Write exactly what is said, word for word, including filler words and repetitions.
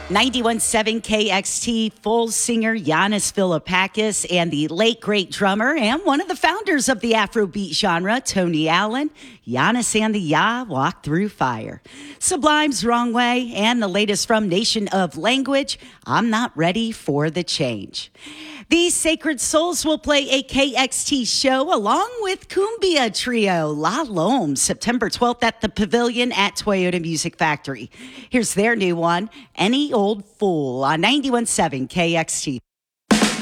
ninety-one point seven K X T full singer Yannis Philippakis and the late great drummer and one of the founders of the Afrobeat genre, Tony Allen, Yannis and the Ya walk through fire. Sublime's Wrong Way and the latest from Nation of Language, I'm Not Ready for the Change. These Sacred Souls will play a K X T show along with Cumbia trio La Lome, September twelfth at the Pavilion at Toyota Music Factory. Here's their new one, Any Old Fool, on ninety-one point seven K X T.